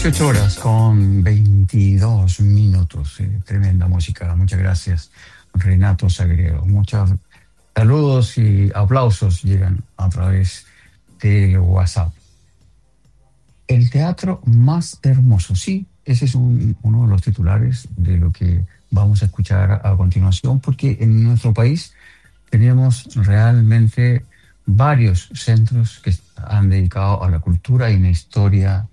18 horas con 22 minutos. Tremenda música. Muchas gracias, Renato Sagredo. Muchos saludos y aplausos llegan a través del WhatsApp. El teatro más hermoso. Sí, ese es uno de los titulares de lo que vamos a escuchar a continuación, porque en nuestro país tenemos realmente varios centros que han dedicado a la cultura y una historia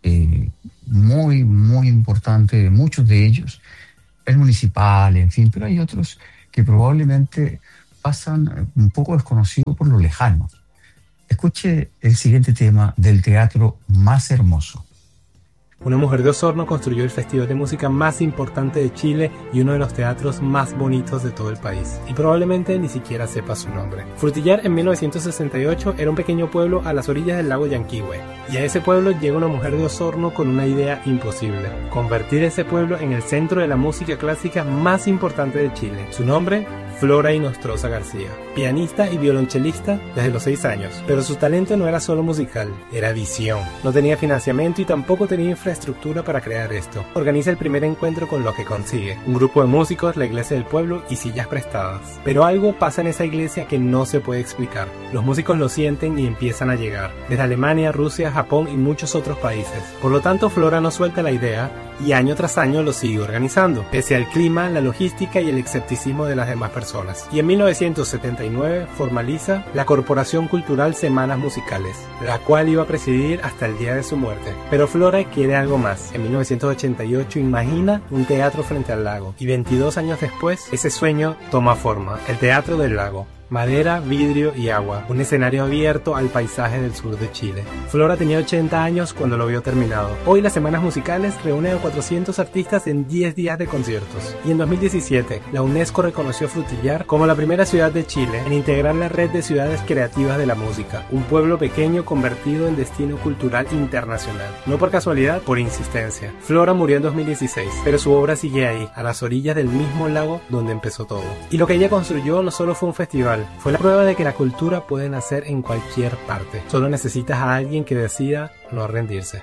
muy, muy importante. Muchos de ellos es municipal, en fin, pero hay otros que probablemente pasan un poco desconocidos por lo lejano. Escuche el siguiente tema del teatro más hermoso. Una mujer de Osorno construyó el festival de música más importante de Chile y uno de los teatros más bonitos de todo el país. Y probablemente ni siquiera sepa su nombre. Frutillar en 1968 era un pequeño pueblo a las orillas del lago Yanquihue. Y a ese pueblo llega una mujer de Osorno con una idea imposible: convertir ese pueblo en el centro de la música clásica más importante de Chile. Su nombre: Flora Inostroza García, pianista y violonchelista desde los 6 años, pero su talento no era solo musical, era visión. No tenía financiamiento y tampoco tenía infraestructura para crear esto. Organiza el primer encuentro con lo que consigue: un grupo de músicos, la iglesia del pueblo y sillas prestadas. Pero algo pasa en esa iglesia que no se puede explicar. Los músicos lo sienten y empiezan a llegar, desde Alemania, Rusia, Japón y muchos otros países. Por lo tanto, Flora no suelta la idea y año tras año lo sigue organizando, pese al clima, la logística y el escepticismo de las demás personas. Y en 1979 formaliza la Corporación Cultural Semanas Musicales, la cual iba a presidir hasta el día de su muerte. Pero Flora quiere algo más. En 1988 imagina un teatro frente al lago, y 22 años después ese sueño toma forma: el Teatro del Lago. Madera, vidrio y agua, un escenario abierto al paisaje del sur de Chile. Flora tenía 80 años cuando lo vio terminado. Hoy las Semanas Musicales reúnen a 400 artistas en 10 días de conciertos. Y en 2017, la UNESCO reconoció Frutillar como la primera ciudad de Chile en integrar la red de ciudades creativas de la música, un pueblo pequeño convertido en destino cultural internacional. No por casualidad, por insistencia. Flora murió en 2016, pero su obra sigue ahí, a las orillas del mismo lago donde empezó todo. Y lo que ella construyó no solo fue un festival, fue la prueba de que la cultura puede nacer en cualquier parte. Solo necesitas a alguien que decida no rendirse.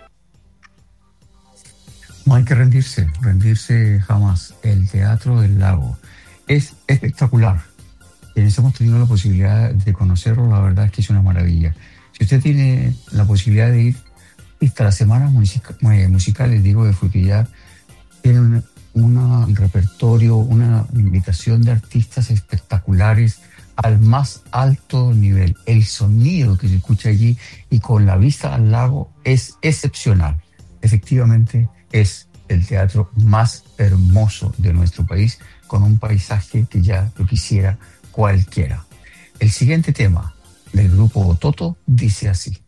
No hay que rendirse jamás. El Teatro del Lago es espectacular. Quienes hemos tenido la posibilidad de conocerlo, la verdad es que es una maravilla. Si usted tiene la posibilidad de ir a las Semanas Musicales, de Frutillar, tiene un repertorio, una invitación de artistas espectaculares al más alto nivel. El sonido que se escucha allí y con la vista al lago es excepcional. Efectivamente, es el teatro más hermoso de nuestro país, con un paisaje que ya lo quisiera cualquiera. El siguiente tema del grupo Toto dice así.